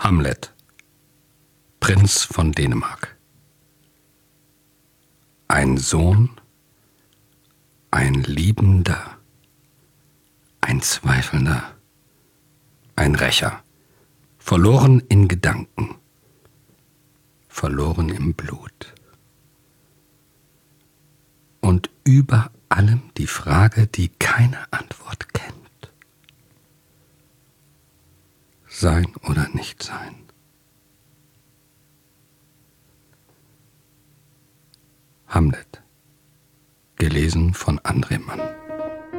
Hamlet, Prinz von Dänemark. Ein Sohn, ein Liebender, ein Zweifelnder, ein Rächer, verloren in Gedanken, verloren im Blut. Und über allem die Frage, die keine Antwort kennt. Sein oder nicht sein? Hamlet, gelesen von André Mann.